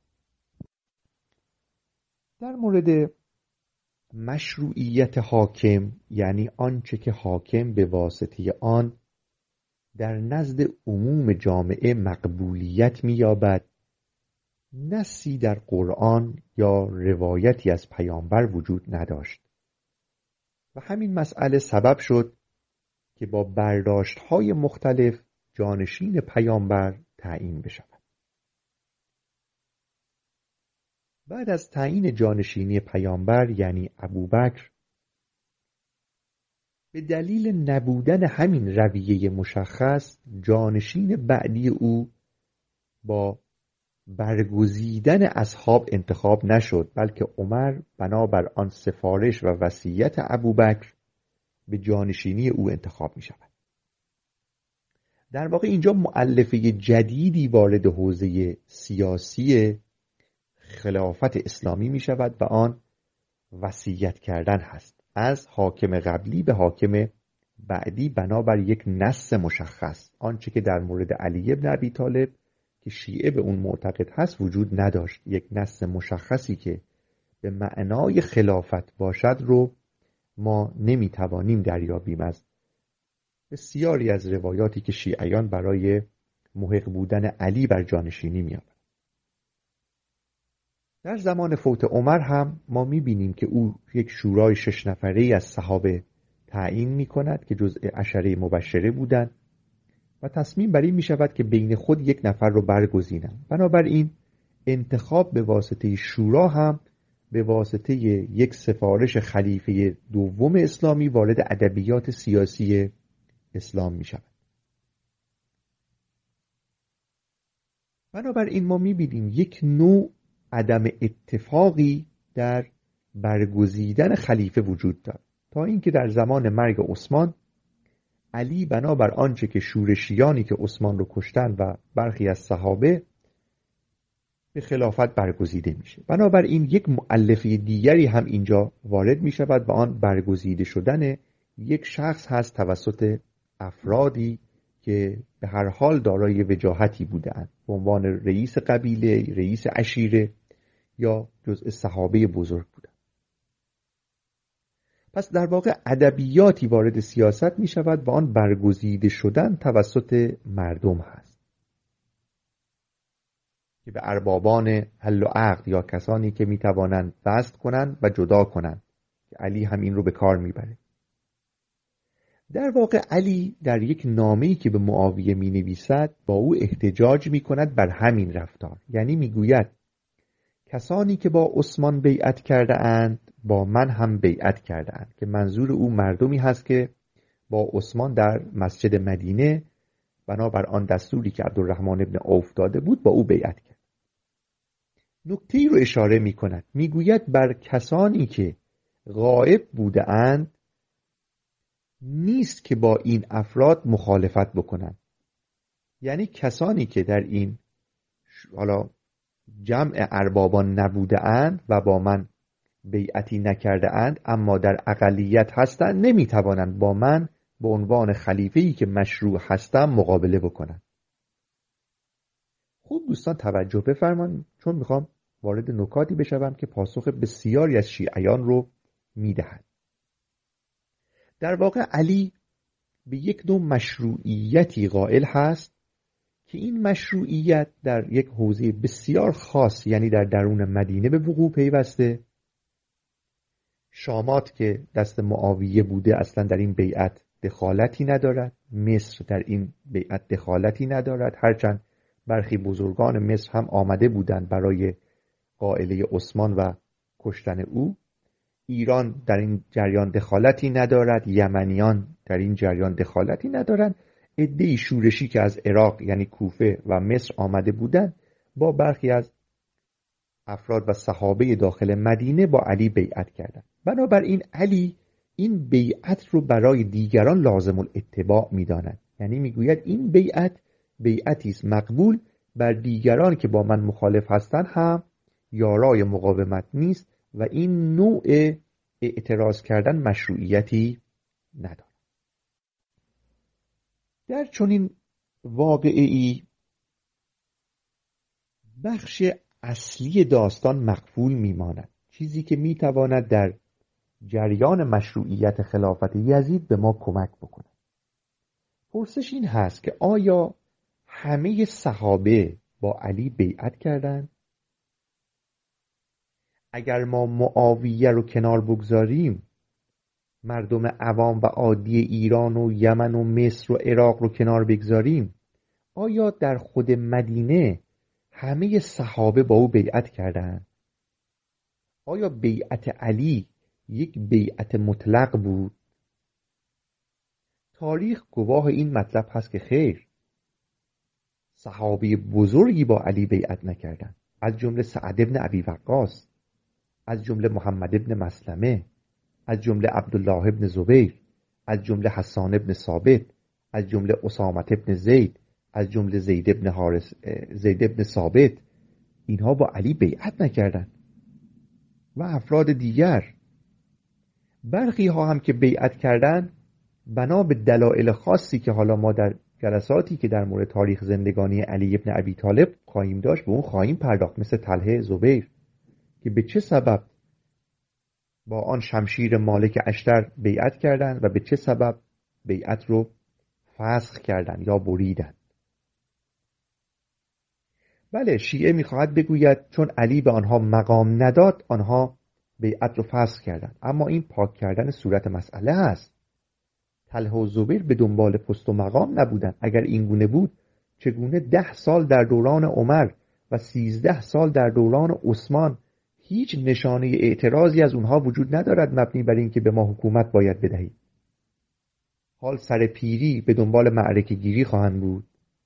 در مورد مشروعیت حاکم، یعنی آنچه که حاکم به واسطه آن در نزد عموم جامعه مقبولیت مییابد، نصی در قرآن یا روایتی از پیامبر وجود نداشت و همین مسئله سبب شد که با برداشت‌های مختلف جانشین پیامبر تعیین بشود. بعد از تعیین جانشینی پیامبر یعنی ابوبکر، به دلیل نبودن همین رویه مشخص جانشین بعدی او با برگزیدن اصحاب انتخاب نشد، بلکه عمر بنابر آن سفارش و وصیت ابوبکر به جانشینی او انتخاب می شود. در واقع اینجا مؤلفه جدیدی وارد حوزه سیاسی خلافت اسلامی می شود و آن وصیت کردن هست از حاکم قبلی به حاکم بعدی بنابر یک نص مشخص. آنچه که در مورد علی بن ابی طالب که شیعه به اون معتقد هست وجود نداشت. یک نص مشخصی که به معنای خلافت باشد رو ما نمیتوانیم دریابیم از بسیاری از روایاتی که شیعیان برای محق بودن علی بر جانشینی می‌آورند. در زمان فوت عمر هم ما می‌بینیم که او یک شورای 6 نفره‌ای از صحابه تعیین می‌کند که جزء عشره مبشره بودند و تصمیم بر این می‌شود که بین خود یک نفر رو برگزینند. بنابراین انتخاب به واسطه شورا هم به واسطه یک سفارش خلیفه دوم اسلامی وارد ادبیات سیاسی اسلام می شود. بنابراین ما می بینیم یک نوع عدم اتفاقی در برگزیدن خلیفه وجود دارد تا اینکه در زمان مرگ عثمان علی بنابر آنچه که شورشیانی که عثمان رو کشتن و برخی از صحابه به خلافت برگزیده میشه. بنابراین یک مؤلفه دیگری هم اینجا وارد می شود و آن برگزیده شدن یک شخص هست توسط افرادی که به هر حال دارای وجاهتی بودند به عنوان رئیس قبیله، رئیس عشیره یا جزء صحابه بزرگ بودند. پس در واقع ادبیاتی وارد سیاست می شود و آن برگزیده شدن توسط مردم هست که به اربابان حل و عقد یا کسانی که می توانند وصل کنند و جدا کنند که علی هم این رو به کار می بره. در واقع علی در یک نامه‌ای که به معاویه می نویسد با او احتجاج می کند بر همین رفتار. یعنی می گوید کسانی که با عثمان بیعت کرده اند با من هم بیعت کرده اند، که منظور او مردمی هست که با عثمان در مسجد مدینه بنابر آن دستوری که عبدالرحمن ابن عوف داده بود با او بیعت کرد. نکته‌ای رو اشاره می کند، می گوید بر کسانی که غائب بوده اند نیست که با این افراد مخالفت بکنند. یعنی کسانی که در این حالا جمع اربابان نبوده اند و با من بیعتی نکرده اند اما در اقلیت هستند نمیتوانند با من به عنوان خلیفه‌ای که مشروع هستم مقابله بکنند. خوب دوستان توجه بفرمایید چون میخوام وارد نکاتی بشوم که پاسخ بسیاری از شیعیان رو میدهد. در واقع علی به یک نوع مشروعیتی قائل هست که این مشروعیت در یک حوزه بسیار خاص یعنی در درون مدینه به وقوع پیوسته. شامات که دست معاویه بوده اصلا در این بیعت دخالتی ندارد، مصر در این بیعت دخالتی ندارد، هرچند برخی بزرگان مصر هم آمده بودند برای قائله عثمان و کشتن او. ایران در این جریان دخالتی ندارد، یمنیان در این جریان دخالتی ندارند. عده‌ای شورشی که از عراق یعنی کوفه و مصر آمده بودند با برخی از افراد و صحابه داخل مدینه با علی بیعت کردند. بنابراین علی این بیعت رو برای دیگران لازم الاتباع می‌داند. یعنی میگوید این بیعت بیعتی است مقبول، بر دیگران که با من مخالف هستند هم یارای مقاومت نیست و این نوع اعتراض کردن مشروعیتی ندارد. در چنین واقعه‌ای بخش اصلی داستان مقفول میماند، چیزی که میتواند در جریان مشروعیت خلافت یزید به ما کمک بکند. پرسش این هست که آیا همه صحابه با علی بیعت کردند؟ اگر ما معاویه رو کنار بگذاریم، مردم عوام و عادی ایران و یمن و مصر و عراق رو کنار بگذاریم، آیا در خود مدینه همه صحابه با او بیعت کردند؟ آیا بیعت علی یک بیعت مطلق بود؟ تاریخ گواه این مطلب هست که خیر، صحابه بزرگی با علی بیعت نکردند، از جمله سعد ابن ابی وقاص، از جمله محمد ابن مسلمه، از جمله عبدالله ابن زبیر، از جمله حسان ابن ثابت، از جمله اسامه ابن زید، از جمله زید ابن ثابت. اینها با علی بیعت نکردند و افراد دیگر. برخی ها هم که بیعت کردند بنا به دلایل خاصی که حالا ما در جلساتی که در مورد تاریخ زندگانی علی ابن ابی طالب خواهیم داشت به اون خواهیم پرداخت، مثل طلحه زبیر که به چه سبب با آن شمشیر مالک اشتر بیعت کردند و به چه سبب بیعت رو فسخ کردند یا بریدند. بله، شیعه میخواهد بگوید چون علی به آنها مقام نداد آنها بیعت رو فسخ کردند، اما این پاک کردن صورت مسئله است. طلحه و زبیر به دنبال پست و مقام نبودند. اگر این گونه بود چگونه 10 سال در دوران عمر و 13 سال در دوران عثمان هیچ نشانه اعتراضی از اونها وجود ندارد مبنی بر این که به ما حکومت باید بدهید؟ حال سر پیری به دنبال معرکه گیری خواهند بود.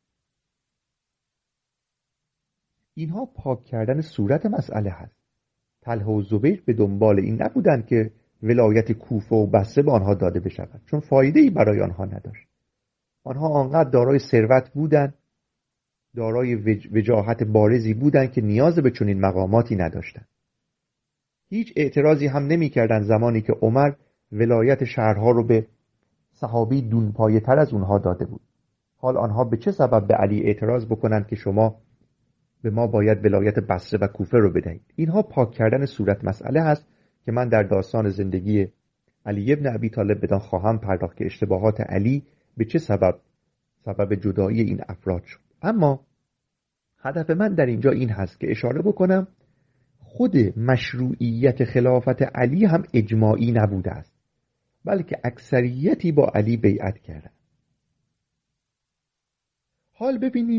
اینها پاک کردن صورت مسئله هست. طلحه و زبیر به دنبال این نبودند که ولایت کوفه و بصره به آنها داده بشود، چون فایده‌ای برای آنها نداشت. آنها آنقدر دارای ثروت بودند، دارای وجاهت بارزی بودند که نیاز به چنین مقاماتی نداشتند. هیچ اعتراضی هم نمی‌کردند زمانی که عمر ولایت شهرها رو به صحابی دونپایه‌تر از اونها داده بود. حال آنها به چه سبب به علی اعتراض بکنند که شما به ما باید ولایت بصره و کوفه رو بدهید؟ اینها پاک کردن صورت مسئله هست که من در داستان زندگی علی ابن ابی طالب بدان خواهم پرداخت که اشتباهات علی به چه سبب جدایی این افراد شد. اما هدف من در اینجا این هست که اشاره بکنم خود مشروعیت خلافت علی هم اجماعی نبوده است، بلکه اکثریتی با علی بیعت کردند. حال ببینیم